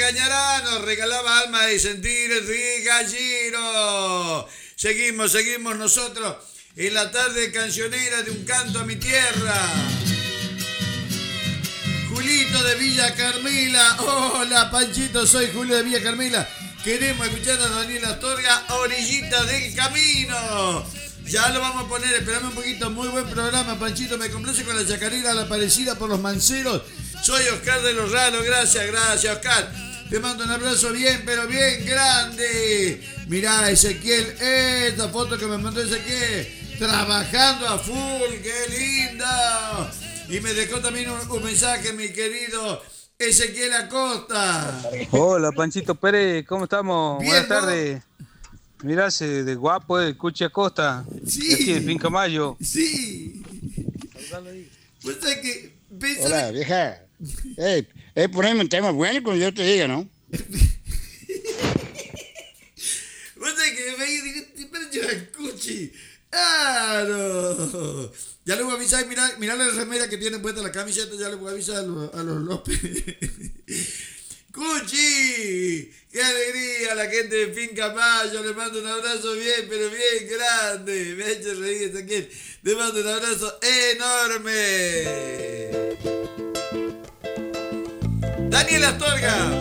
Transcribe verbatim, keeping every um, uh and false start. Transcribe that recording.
Cañará nos regalaba Alma de Sentir el Gallero. Seguimos, seguimos nosotros en la tarde cancionera de Un Canto a Mi Tierra. Julito de Villa Carmela. Hola, Panchito, soy Julio de Villa Carmela. Queremos escuchar a Daniel Astorga, Orillita del Camino. Ya lo vamos a poner, esperame un poquito. Muy buen programa, Panchito. Me complace con la chacarera, la parecida por los manceros. Soy Oscar de los Raros. Gracias, gracias, Oscar. Te mando un abrazo bien, pero bien grande. Mirá, Ezequiel, esta foto que me mandó Ezequiel. Trabajando a full, qué lindo. Y me dejó también un, un mensaje, mi querido Ezequiel Acosta. Hola, Panchito Pérez, ¿cómo estamos? Bien, Buenas ¿no? tardes. Mirá ese de guapo, el Cuchi Acosta. Sí. De aquí de Finca Mayo. Sí. Pues es que... Hola, vieja. Ey, hey, poneme un tema bueno cuando yo te diga, ¿no? Vos sabés que me dije, pero yo escuché. ¡Claro! Ya le voy a avisar, mirá, mirá la remera que tienen puesta la camiseta, ya le voy a avisar a los, a los López. ¡Cuchi! ¡Qué alegría! La gente de Finca Mayo, le mando un abrazo bien, pero bien grande. Me ha hecho reír esta aquí. Le mando un abrazo enorme. Daniel Astorga.